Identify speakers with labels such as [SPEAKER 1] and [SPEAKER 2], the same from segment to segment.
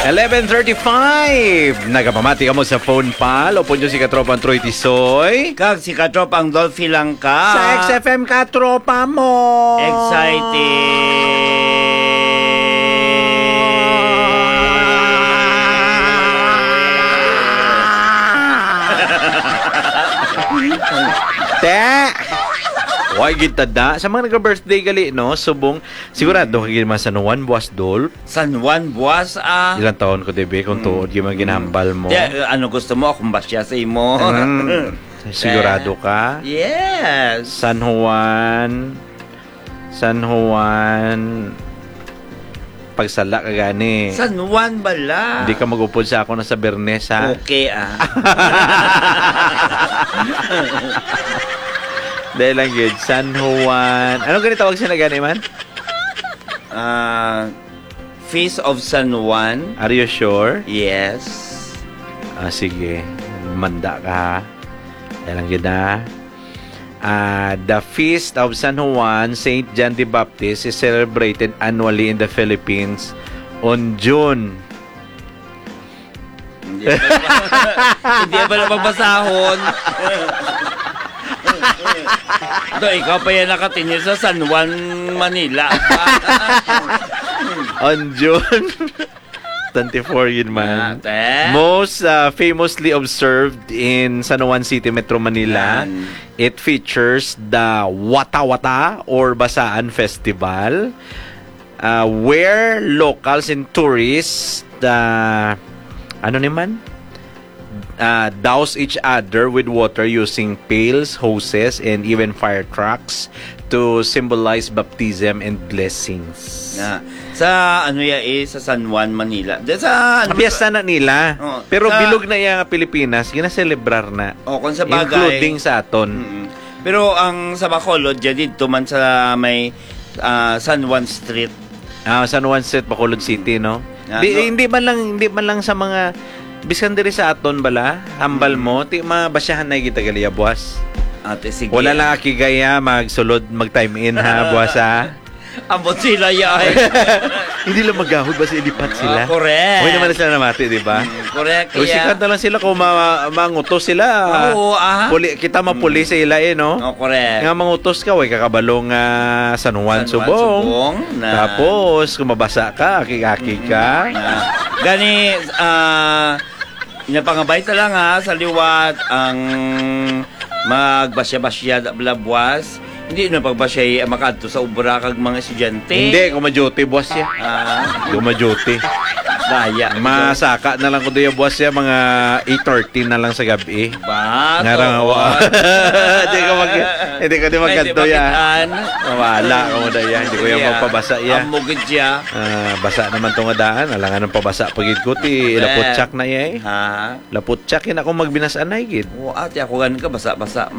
[SPEAKER 1] 11:35. Nagapamati ka mo sa phone pal. O po nyo si Katropang Troy Tisoy.
[SPEAKER 2] Kag si Katropang Dolphy lang ka.
[SPEAKER 1] Sa XFM Katropa mo.
[SPEAKER 2] Exciting.
[SPEAKER 1] Te! Why kita da? Sa mga nagka-birthday gali, no? Subong, sigurado kagin man sa Juan Buas Dol.
[SPEAKER 2] San Juan Buas,
[SPEAKER 1] Ilang taon ko, dibe? Kung tuod yung mga ginambal mo.
[SPEAKER 2] Ano gusto mo? Akong basya sa imo.
[SPEAKER 1] Sigurado ka?
[SPEAKER 2] Yes.
[SPEAKER 1] San Juan. Pagsala ka gani.
[SPEAKER 2] San Juan bala.
[SPEAKER 1] Hindi ka mag-upod sa ako na sa Bernes, ha?
[SPEAKER 2] Okay,
[SPEAKER 1] Dahil lang yun, San Juan. Anong ganito tawag siya na gani, man?
[SPEAKER 2] Feast of San Juan.
[SPEAKER 1] Are you sure?
[SPEAKER 2] Yes.
[SPEAKER 1] Sige. Manda ka, ha? Dahil lang yun, ha? The Feast of San Juan, Saint John the Baptist is celebrated annually in the Philippines on June.
[SPEAKER 2] Hindi ba na magbasahon? Ikaw pa yan nakatingin sa San Juan, Manila.
[SPEAKER 1] On June 24 yun, man. Most famously observed in San Juan City, Metro Manila. It features the Wata Wata or Basaan Festival, where locals and tourists douse each other with water using pails, hoses, and even fire trucks to symbolize baptism and blessings.
[SPEAKER 2] Sa sa San Juan, Manila. Sa
[SPEAKER 1] piyesta na nila. Pero bilog na yung Pilipinas, gina-celebrar na.
[SPEAKER 2] Kung sa bagay.
[SPEAKER 1] Including sa aton.
[SPEAKER 2] Pero ang sa Bacolod, dito man sa may San Juan Street.
[SPEAKER 1] San Juan Street, Bacolod City, no? Hindi man lang sa mga biskan diri sa aton bala, hambal mo, ti mabasyahan na kita gali buwas.
[SPEAKER 2] Ate, sige.
[SPEAKER 1] Wala lang akigaya magsulod, mag-time in ha, buwas ha.
[SPEAKER 2] Ambot sila yan.
[SPEAKER 1] Hindi lang maghahod ba ilipat sila?
[SPEAKER 2] Correct.
[SPEAKER 1] Huwag naman sila namati, di ba?
[SPEAKER 2] Correct.
[SPEAKER 1] O sikat na lang sila kung mangutos sila.
[SPEAKER 2] Oo,
[SPEAKER 1] kita mapuli sa ila no?
[SPEAKER 2] Correct.
[SPEAKER 1] Nga mangutos ka, huwag kakabalong San Juan Subong. Tapos, kung mabasa ka, aki-aki ka.
[SPEAKER 2] Gani, napangabay ta lang sa liwat ang magbasya-basya blabwas. Hindi na pagbasya makadto sa ubra kag mga estudyante.
[SPEAKER 1] Hindi, kumaduty buwas siya. Kumaduty.
[SPEAKER 2] Daya.
[SPEAKER 1] Masaka na lang ko doon yung buwas siya, mga 8:30 na lang sa gabi.
[SPEAKER 2] Ba?
[SPEAKER 1] Ngarang Hindi ko din magkanto ya. Wala ko mo da ya. Hindi ko yung magpabasa ya.
[SPEAKER 2] Amugid siya.
[SPEAKER 1] Basa naman itong adaan. Alangan ng pabasa pagid ko. Laputsak na ya eh. Laputsak yun ako magbinasaan na higit.
[SPEAKER 2] Ate ako gan ka basa-basa.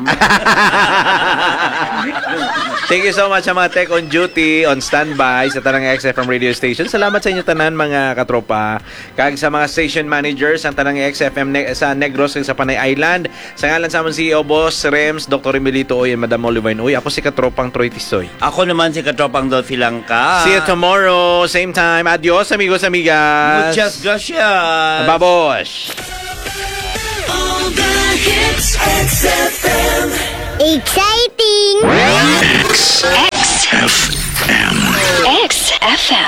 [SPEAKER 1] Thank you so much sa mga tech on duty, on standby sa Tanang XFM radio station. Salamat sa inyo tanan mga katropa. Kag sa mga station managers ang Tanang XFM sa Negros sa Panay Island. Sa ngalan sa among CEO Boss Rems, Dr. Emilito Oy, and Madam Olivine Oy. Ako si Katropang Troy Tisoy.
[SPEAKER 2] Ako naman si Katropang Dolphy lang ka.
[SPEAKER 1] See you tomorrow, same time. Adios amigos, amigas.
[SPEAKER 2] Muchas gracias.
[SPEAKER 1] Babosh.
[SPEAKER 3] All the hits, XFM. Exciting.
[SPEAKER 4] XFM. XFM.